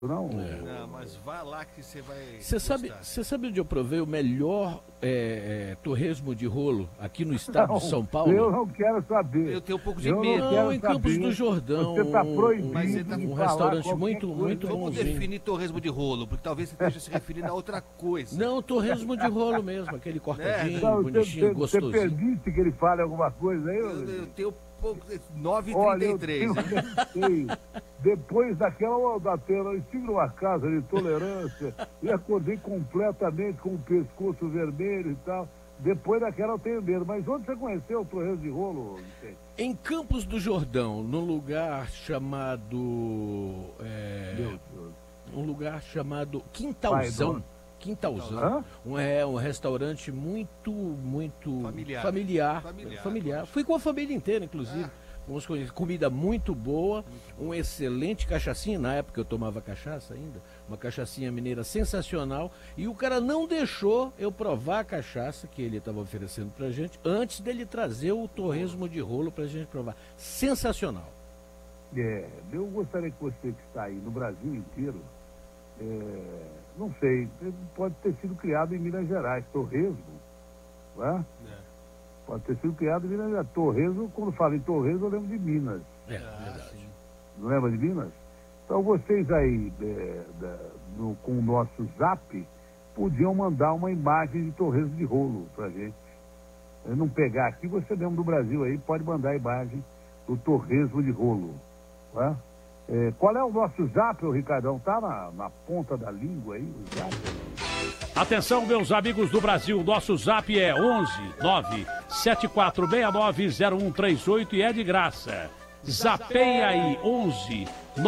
não. Não, mas vá lá que você vai. Você sabe onde eu provei o melhor torresmo de rolo aqui no estado de São Paulo? Eu não quero saber. Eu tenho um pouco de medo. Não, em Campos do Jordão. Você está proibido Mas você tá de um falar restaurante muito coisa. Vamos bonzinho. definir torresmo de rolo, porque talvez você esteja se referindo a outra coisa. Não, torresmo de rolo mesmo, aquele cortadinho, Não, bonitinho, você gostosinho. permite que ele fale alguma coisa aí? Eu tenho pouco. Olha, 9h33. Depois daquela da tela, eu estive numa casa de tolerância e acordei completamente com o pescoço vermelho e tal. Depois daquela eu tenho medo. Mas onde você conheceu o torresmo de rolo, Vicente? Em Campos do Jordão, num lugar chamado. Meu Deus. Um lugar chamado Quintalzão. Quintalzão. Um restaurante muito familiar. Fui com a família inteira, inclusive. Fomos com comida muito boa, um excelente cachaçinha, na época eu tomava cachaça ainda, uma cachaçinha mineira sensacional, e o cara não deixou eu provar a cachaça que ele estava oferecendo pra gente, antes dele trazer o torresmo de rolo pra gente provar. Sensacional. Eu gostaria que você que está aí no Brasil inteiro, não sei, pode ter sido criado em Minas Gerais, torresmo, não é? Pode ter sido criado em Minas Gerais. Torresmo, quando falo em torresmo, eu lembro de Minas. Verdade. Não lembra de Minas? Então vocês aí, com o nosso zap, podiam mandar uma imagem de torresmo de rolo pra gente. Eu não pegar aqui, você mesmo do Brasil aí, pode mandar a imagem do torresmo de rolo. Tá? Qual é o nosso zap, o Ricardão? Tá na ponta da língua aí, o zap? Atenção, meus amigos do Brasil, nosso zap é 11 974690138 e é de graça. Zapeia aí, 11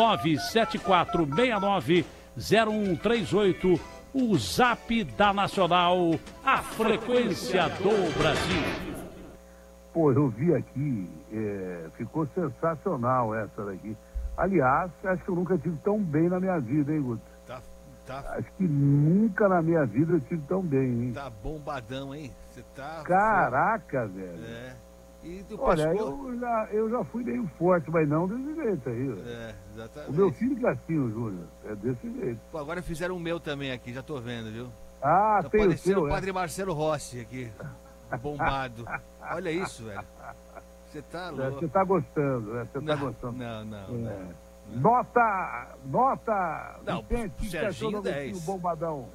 974690138, o zap da Nacional, a frequência do Brasil. Pô, eu vi aqui, ficou sensacional essa daqui. Aliás, acho que eu nunca tive tão bem na minha vida, hein, Guto? Acho que nunca na minha vida eu tive tão bem, hein? Tá bombadão, hein? Você tá. Caraca, velho. E do Olha, pescoço? eu já fui meio forte, mas não desse jeito aí. Exatamente. O meu filho Castinho, Júnior, é desse jeito. Pô, agora fizeram o meu também aqui, já tô vendo, viu? Ah, Tá tem o parecendo seu, o Padre Marcelo Rossi aqui, bombado. Olha isso, velho. Você tá louco. Você tá gostando, né? Você tá gostando. Não. Nota, Não, Vicente, pro que você achou Serginho, do Agostinho 10. Bombadão?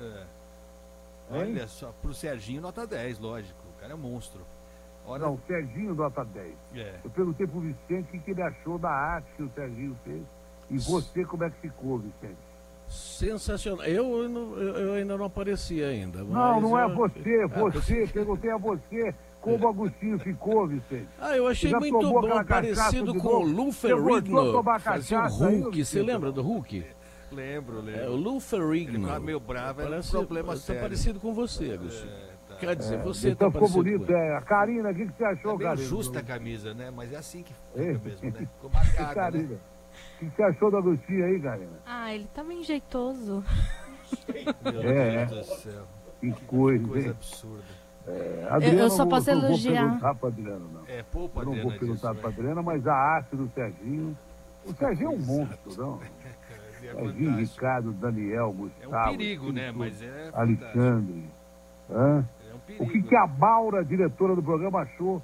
Olha só, pro Serginho, nota 10, lógico. O cara é monstro. Olha... Não, o Serginho, nota 10. Eu perguntei pro Vicente o que ele achou da arte que o Serginho fez. E você, como é que ficou, Vicente? Sensacional. Eu ainda não apareci ainda. Não é você. Perguntei a você como o Agostinho ficou, Vicente. Eu achei muito bom, parecido com o Lou Ferrigno. Fazia o Hulk, você lembra do Hulk? Lembro. O Lou Ferrigno. Ele tava meio bravo, era um problema sério. Tá parecido com você, Agostinho. Quer dizer, você então tá ficou parecido bonito, A Karina, o que você achou, Karina? É Karina? justa a camisa, né? Mas é assim que fica mesmo, né? Ficou marcado, Karina, né? O que você achou do Agostinho aí, Karina? Ele tá bem jeitoso. Meu Deus do céu. Que coisa absurda. Adriana, eu só posso elogiar. Não vou perguntar para Adriana, não. Poupa eu não Adriana vou perguntar disso, para Adriana, mas a arte do Serginho. O Serginho é um monstro, não? Serginho, Ricardo, Daniel, Gustavo. É um perigo, né? Mas é. Alexandre. É um perigo. O que a Maura, diretora do programa, achou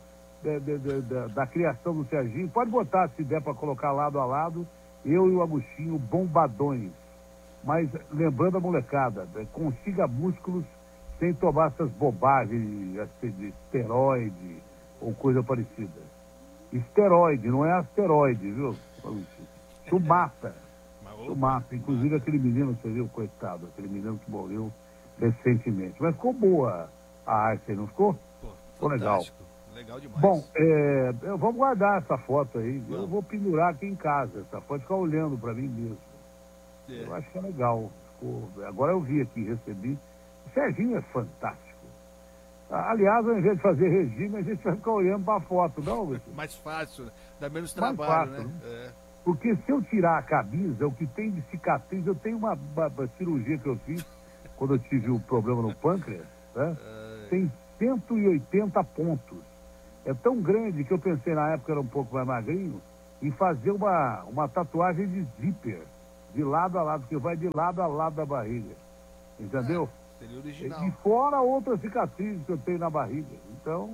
da criação do Serginho? Pode botar, se der para colocar lado a lado, eu e o Agostinho bombadões. Mas lembrando a molecada, consiga músculos sem tomar essas bobagens de esteroide ou coisa parecida. Esteroide, não é asteroide, viu? Tu mata. Inclusive aquele menino, você viu, coitado, aquele menino que morreu recentemente. Mas ficou boa a arte aí, não ficou? Ficou legal. Legal demais. Bom, vamos guardar essa foto aí. Eu vou pendurar aqui em casa. Essa pode ficar olhando para mim mesmo. Eu acho que é legal. Agora eu vi aqui, recebi. O Serginho é fantástico. Aliás, ao invés de fazer regime, a gente vai ficar olhando para a foto, não, Vicente? Mais fácil, dá menos Mais trabalho, fácil, né? Porque se eu tirar a camisa, o que tem de cicatriz, eu tenho uma cirurgia que eu fiz quando eu tive o problema no pâncreas, né? Tem 180 pontos. É tão grande que eu pensei, na época era um pouco mais magrinho, em fazer uma tatuagem de zíper de lado a lado, porque vai de lado a lado da barriga. Entendeu? Seria original. E fora outras cicatrizes que eu tenho na barriga. Então,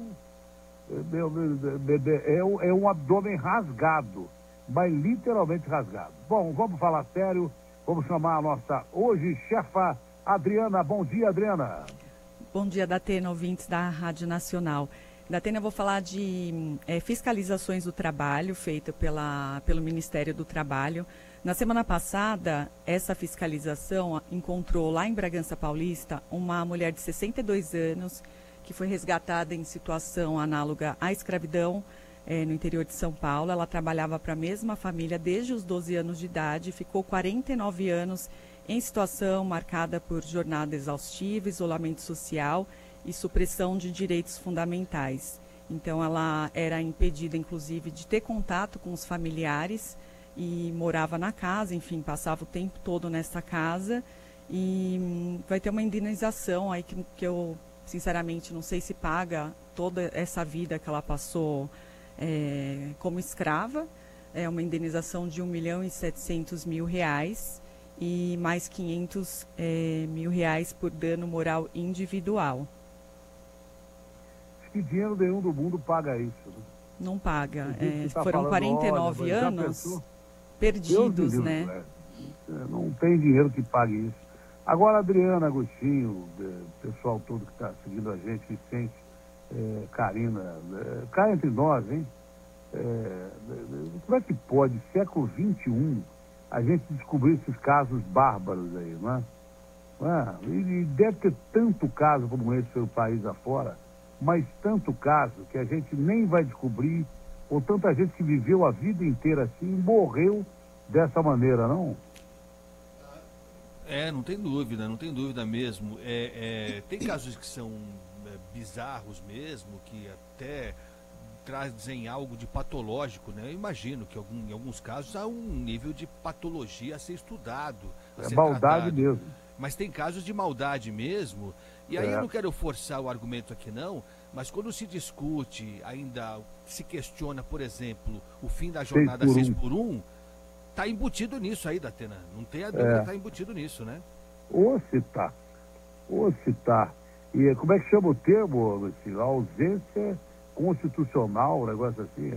é um abdômen rasgado, mas literalmente rasgado. Bom, vamos falar sério, vamos chamar a nossa hoje chefa Adriana. Bom dia, Adriana. Bom dia, Datena, ouvintes da Rádio Nacional. Datena, eu vou falar de fiscalizações do trabalho feita pelo Ministério do Trabalho. Na semana passada, essa fiscalização encontrou lá em Bragança Paulista uma mulher de 62 anos que foi resgatada em situação análoga à escravidão no interior de São Paulo. Ela trabalhava para a mesma família desde os 12 anos de idade, ficou 49 anos em situação marcada por jornada exaustiva, isolamento social e supressão de direitos fundamentais. Então, ela era impedida, inclusive, de ter contato com os familiares e morava na casa, enfim, passava o tempo todo nessa casa e vai ter uma indenização aí que eu, sinceramente, não sei se paga toda essa vida que ela passou como escrava. É uma indenização de R$1.700.000 e mais R$500.000 por dano moral individual. Que dinheiro nenhum do mundo paga isso. Né? Não paga. Tá foram 49 anos perdidos, né? Não tem dinheiro que pague isso. Agora, Adriana, Agostinho, pessoal todo que está seguindo a gente, Vicente, Karina, cá entre nós, hein? Como é que pode, século XXI, a gente descobrir esses casos bárbaros aí, não é? E deve ter tanto caso como esse pelo país afora, mas tanto caso que a gente nem vai descobrir, ou tanta gente que viveu a vida inteira assim e morreu dessa maneira, não? Não tem dúvida mesmo. Tem casos que são bizarros mesmo, que até trazem algo de patológico, né? Eu imagino que em alguns casos há um nível de patologia a ser estudado, a ser maldade tratado. mesmo. Mas tem casos de maldade mesmo, e aí eu não quero forçar o argumento aqui não, mas quando se discute, ainda se questiona, por exemplo, o fim da jornada 6x1, está embutido nisso aí, Datena. Não tem a dúvida, está embutido nisso, né? Ou se tá. E como é que chama o termo, assim, a ausência constitucional, um negócio assim,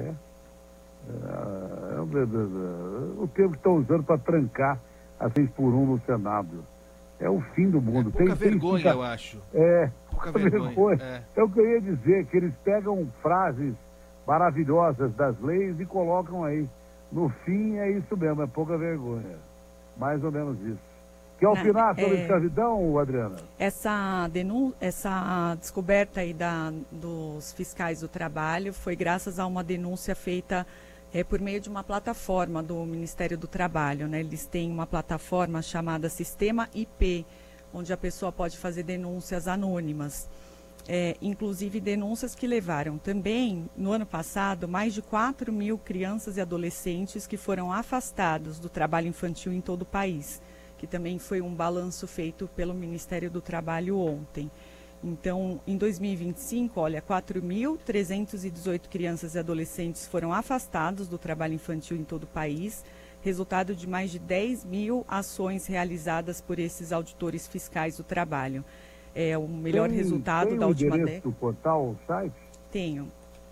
o termo que estão usando para trancar a 6x1 no Senado. É o fim do mundo. Pouca vergonha, eu acho. Pouca vergonha. Eu queria dizer que eles pegam frases maravilhosas das leis e colocam aí. No fim, é isso mesmo, é pouca vergonha. Mais ou menos isso. Quer opinar sobre escravidão, Adriana? Essa descoberta aí dos fiscais do trabalho foi graças a uma denúncia feita por meio de uma plataforma do Ministério do Trabalho, né? Eles têm uma plataforma chamada Sistema IP, onde a pessoa pode fazer denúncias anônimas. Inclusive denúncias que levaram também, no ano passado, mais de 4.000 crianças e adolescentes que foram afastados do trabalho infantil em todo o país, que também foi um balanço feito pelo Ministério do Trabalho ontem. Então, em 2025, 4.318 crianças e adolescentes foram afastados do trabalho infantil em todo o país, resultado de mais de 10.000 ações realizadas por esses auditores fiscais do trabalho. É o melhor resultado da última década. Tem o portal, o site? Tenho.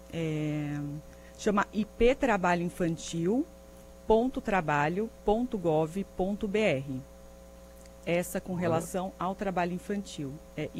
Chama iptrabalhoinfantil.trabalho.gov.br. Essa com relação ao trabalho infantil. É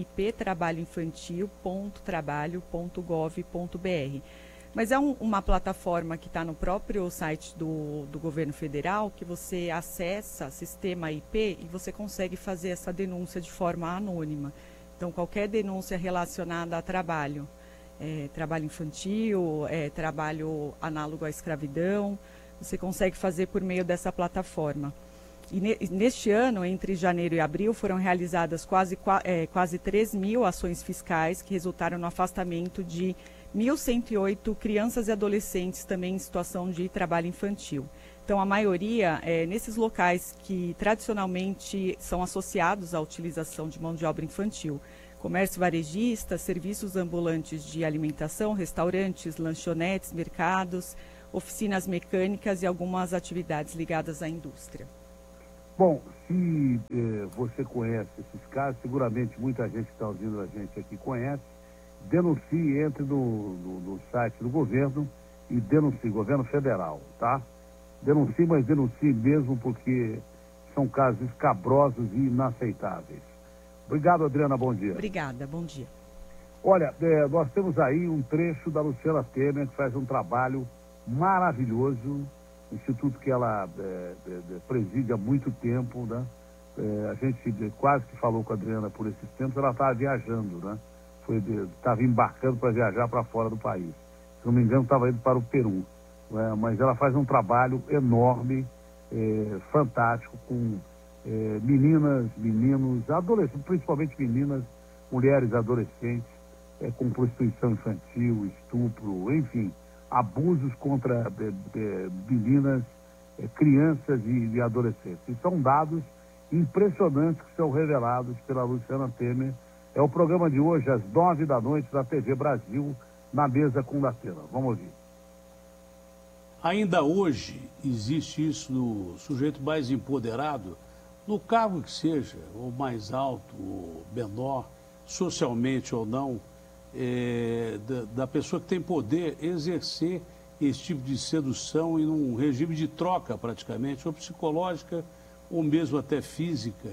iptrabalhoinfantil.trabalho.gov.br. Mas é uma plataforma que está no próprio site do governo federal, que você acessa Sistema IP e você consegue fazer essa denúncia de forma anônima. Então, qualquer denúncia relacionada a trabalho, trabalho infantil, trabalho análogo à escravidão, você consegue fazer por meio dessa plataforma. E neste ano, entre janeiro e abril, foram realizadas quase 3.000 ações fiscais que resultaram no afastamento de 1.108 crianças e adolescentes também em situação de trabalho infantil. Então, a maioria nesses locais que tradicionalmente são associados à utilização de mão de obra infantil. Comércio varejista, serviços ambulantes de alimentação, restaurantes, lanchonetes, mercados, oficinas mecânicas e algumas atividades ligadas à indústria. Bom, se você conhece esses casos, seguramente muita gente que está ouvindo a gente aqui conhece, denuncie, entre no site do governo e denuncie, governo federal, tá? Denuncie, mas denuncie mesmo, porque são casos escabrosos e inaceitáveis. Obrigado, Adriana, bom dia. Obrigada, bom dia. Olha, nós temos aí um trecho da Luciana Temer, que faz um trabalho maravilhoso, instituto que ela preside há muito tempo, né? A gente quase que falou com a Adriana por esses tempos, ela estava viajando, né? Estava embarcando para viajar para fora do país. Se não me engano, estava indo para o Peru. Né? Mas ela faz um trabalho enorme, fantástico, com meninas, meninos, adolescentes, principalmente meninas, mulheres adolescentes, com prostituição infantil, estupro, enfim, abusos contra meninas, crianças e adolescentes. E são dados impressionantes que são revelados pela Luciana Temer. É o programa de hoje, às 9 da noite, da TV Brasil, na mesa com Datena. Vamos ouvir. Ainda hoje existe isso no sujeito mais empoderado, no cargo que seja, ou mais alto, ou menor, socialmente ou não, da pessoa que tem poder exercer esse tipo de sedução em um regime de troca, praticamente, ou psicológica, ou mesmo até física,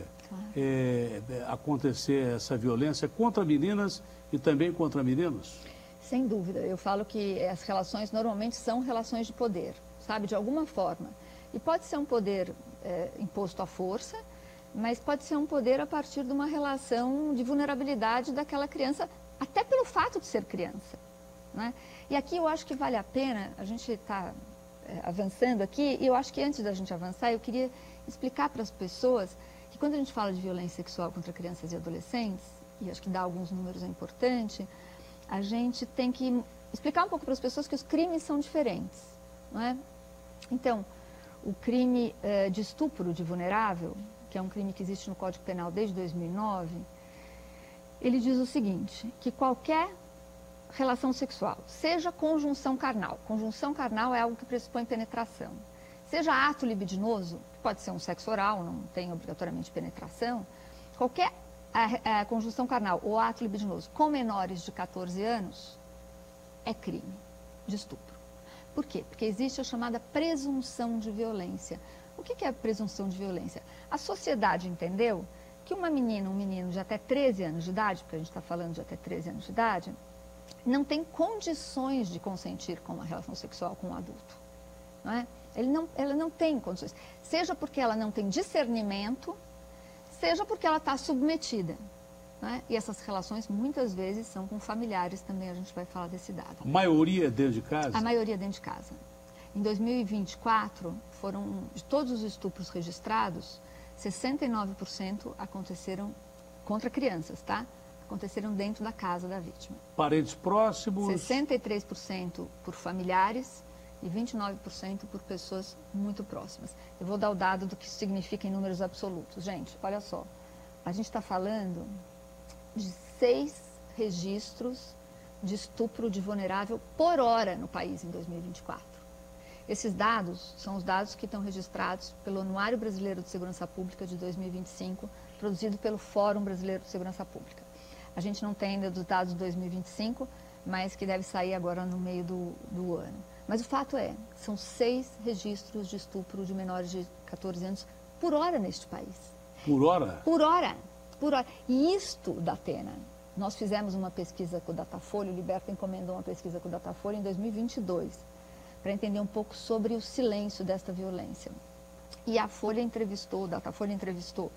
acontecer essa violência contra meninas e também contra meninos? Sem dúvida. Eu falo que as relações normalmente são relações de poder, sabe, de alguma forma. E pode ser um poder imposto à força, mas pode ser um poder a partir de uma relação de vulnerabilidade daquela criança, até pelo fato de ser criança, né? E aqui eu acho que vale a pena, a gente está avançando aqui, e eu acho que antes da gente avançar, eu queria explicar para as pessoas que quando a gente fala de violência sexual contra crianças e adolescentes, e acho que dar alguns números é importante, a gente tem que explicar um pouco para as pessoas que os crimes são diferentes, não é? Então, o crime de estupro de vulnerável, que é um crime que existe no Código Penal desde 2009, ele diz o seguinte, que qualquer relação sexual, seja conjunção carnal é algo que pressupõe penetração, seja ato libidinoso, que pode ser um sexo oral, não tem obrigatoriamente penetração, qualquer conjunção carnal ou ato libidinoso com menores de 14 anos é crime de estupro. Por quê? Porque existe a chamada presunção de violência. O que é a presunção de violência? A sociedade entendeu que uma menina, um menino de até 13 anos de idade, porque a gente está falando de até 13 anos de idade, não tem condições de consentir com uma relação sexual com um adulto. Não é? Ela não tem condições. Seja porque ela não tem discernimento, seja porque ela está submetida. Não é? E essas relações muitas vezes são com familiares também, a gente vai falar desse dado. A maioria dentro de casa? A maioria dentro de casa. Em 2024, de todos os estupros registrados, 69% aconteceram contra crianças, tá? Aconteceram dentro da casa da vítima. Parentes próximos? 63% por familiares e 29% por pessoas muito próximas. Eu vou dar o dado do que isso significa em números absolutos. Gente, olha só, a gente está falando de 6 registros de estupro de vulnerável por hora no país em 2024. Esses dados são os dados que estão registrados pelo Anuário Brasileiro de Segurança Pública de 2025, produzido pelo Fórum Brasileiro de Segurança Pública. A gente não tem ainda dos dados de 2025, mas que deve sair agora no meio do ano. Mas o fato é, são 6 registros de estupro de menores de 14 anos por hora neste país. Por hora? Por hora. Por hora. E isto, Datena, nós fizemos uma pesquisa com o Datafolha, o Liberta encomendou uma pesquisa com o Datafolha em 2022, para entender um pouco sobre o silêncio desta violência. E o Datafolha entrevistou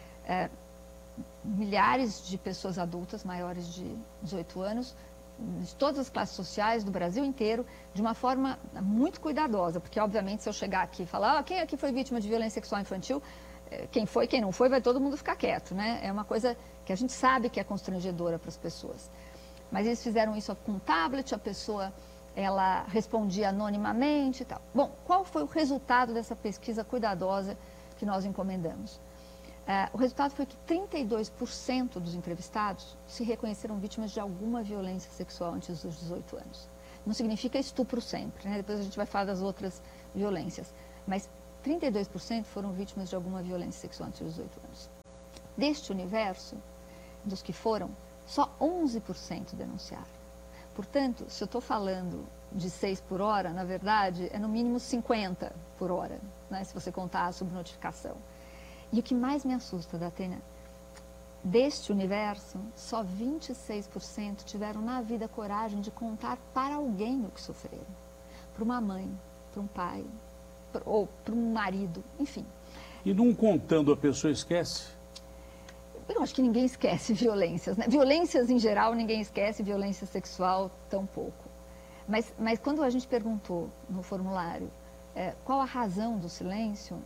milhares de pessoas adultas maiores de 18 anos, de todas as classes sociais do Brasil inteiro, de uma forma muito cuidadosa, porque obviamente se eu chegar aqui e falar, quem aqui foi vítima de violência sexual infantil, quem foi, quem não foi, vai todo mundo ficar quieto, né? É uma coisa que a gente sabe que é constrangedora para as pessoas. Mas eles fizeram isso com um tablet, a pessoa ela respondia anonimamente e tal. Bom, qual foi o resultado dessa pesquisa cuidadosa que nós encomendamos? O resultado foi que 32% dos entrevistados se reconheceram vítimas de alguma violência sexual antes dos 18 anos. Não significa estupro sempre, né? Depois a gente vai falar das outras violências. Mas 32% foram vítimas de alguma violência sexual antes dos 18 anos. Deste universo, dos que foram, só 11% denunciaram. Portanto, se eu estou falando de 6 por hora, na verdade, é no mínimo 50 por hora, né, se você contar a subnotificação. E o que mais me assusta, Datena, deste universo, só 26% tiveram na vida coragem de contar para alguém o que sofreram. Para uma mãe, para um pai, ou para um marido, enfim. E não contando, a pessoa esquece? Eu acho que ninguém esquece violências, né? Violências em geral ninguém esquece, violência sexual tampouco. Mas quando a gente perguntou no formulário qual a razão do silêncio,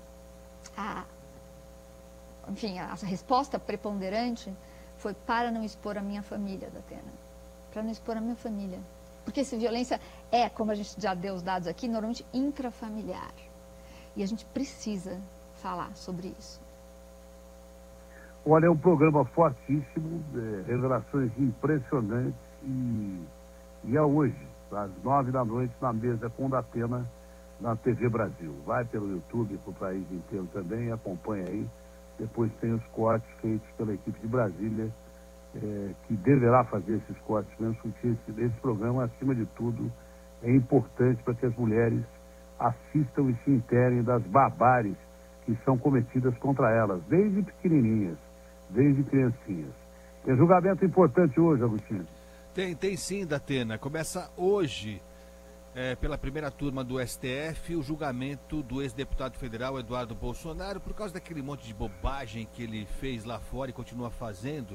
enfim, a resposta preponderante foi para não expor a minha família, Datena. Para não expor a minha família. Porque essa violência como a gente já deu os dados aqui, normalmente intrafamiliar. E a gente precisa falar sobre isso. Olha, é um programa fortíssimo, revelações impressionantes e é hoje, às 9 da noite, na mesa com o Datena, na TV Brasil. Vai pelo YouTube, para o país inteiro também, acompanha aí. Depois tem os cortes feitos pela equipe de Brasília, que deverá fazer esses cortes mesmo, porque esse programa, acima de tudo, é importante para que as mulheres assistam e se interem das barbáries que são cometidas contra elas, desde pequenininhas, desde criancinhas. Tem julgamento importante hoje, Agostinho? Tem sim, Datena. Começa hoje, pela primeira turma do STF, o julgamento do ex-deputado federal Eduardo Bolsonaro, por causa daquele monte de bobagem que ele fez lá fora e continua fazendo,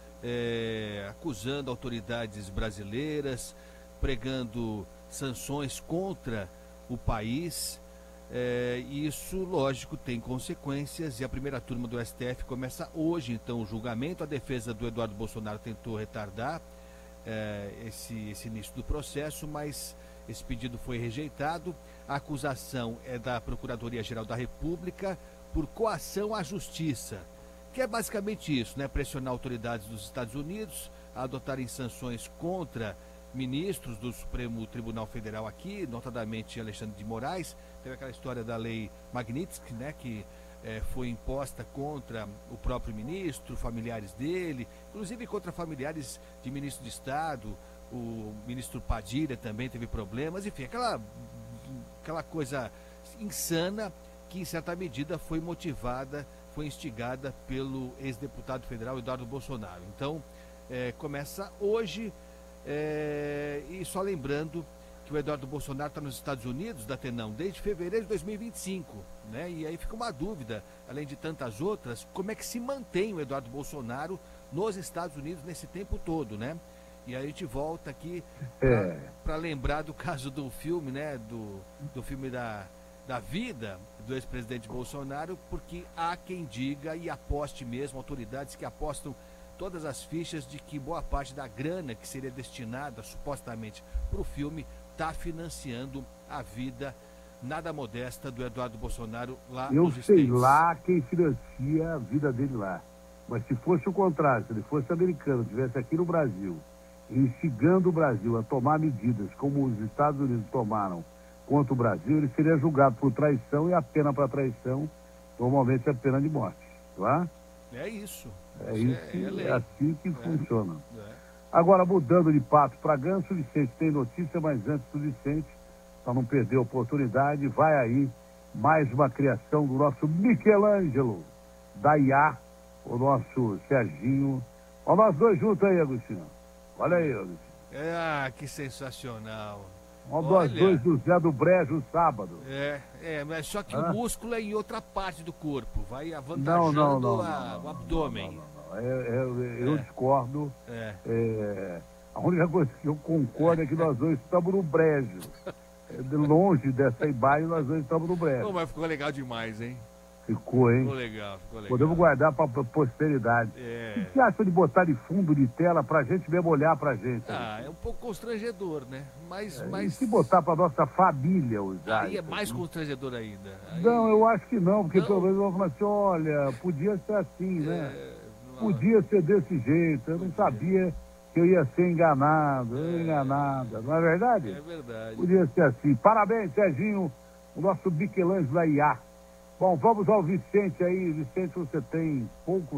acusando autoridades brasileiras, pregando sanções contra o país. E isso, lógico, tem consequências, e a primeira turma do STF começa hoje, então, o julgamento. A defesa do Eduardo Bolsonaro tentou retardar esse início do processo, mas esse pedido foi rejeitado. A acusação é da Procuradoria-Geral da República por coação à justiça, que é basicamente isso, né? Pressionar autoridades dos Estados Unidos a adotarem sanções contra ministros do Supremo Tribunal Federal aqui, notadamente Alexandre de Moraes. Teve aquela história da lei Magnitsky, né, que foi imposta contra o próprio ministro, familiares dele, inclusive contra familiares de ministro de Estado. O ministro Padilha também teve problemas, enfim, aquela coisa insana que em certa medida foi motivada, foi instigada pelo ex-deputado federal Eduardo Bolsonaro. Então, começa hoje. E só lembrando que o Eduardo Bolsonaro está nos Estados Unidos, Datenão, desde fevereiro de 2025, né? E aí fica uma dúvida, além de tantas outras, como é que se mantém o Eduardo Bolsonaro nos Estados Unidos nesse tempo todo, né? E aí a gente volta aqui para lembrar do caso do filme, né? Do filme da vida do ex-presidente Bolsonaro, porque há quem diga e aposte mesmo, autoridades que apostam todas as fichas de que boa parte da grana que seria destinada supostamente para o filme está financiando a vida nada modesta do Eduardo Bolsonaro lá nos Estados Unidos. Eu sei lá quem financia a vida dele lá. Mas se fosse o contrário, se ele fosse americano, estivesse aqui no Brasil, instigando o Brasil a tomar medidas como os Estados Unidos tomaram contra o Brasil, ele seria julgado por traição, e a pena para traição normalmente é a pena de morte. Tá? É isso. É assim que funciona. Agora, mudando de pato para ganso, Vicente tem notícia, mas antes do Vicente, para não perder a oportunidade, vai aí mais uma criação do nosso Michelangelo, da IA, o nosso Serginho. Olha nós dois juntos aí, Agostinho. Olha aí, Agostinho. Que sensacional. Olha nós dois do Zé do Brejo sábado. Mas só que o músculo é em outra parte do corpo, vai avantajando o abdômen. Eu discordo. A única coisa que eu concordo é que nós dois estamos no brejo. Longe dessa imagem, nós dois estamos no brejo. Mas ficou legal demais, hein? Ficou, hein? Ficou legal. Podemos guardar para a posteridade. O que você acha de botar de fundo de tela para a gente mesmo olhar para a gente? É um pouco constrangedor, né? Mas... E se botar para nossa família usar? Aí é mais constrangedor ainda. Não, eu acho que não, porque talvez eu vou falar assim, olha, podia ser assim, né? Podia ser desse jeito, eu não sabia que eu ia ser enganado, enganada, não é verdade? É verdade. Podia ser assim. Parabéns, Serginho, o nosso Michelangelo da IA. Bom, vamos ao Vicente aí. Vicente, você tem pouco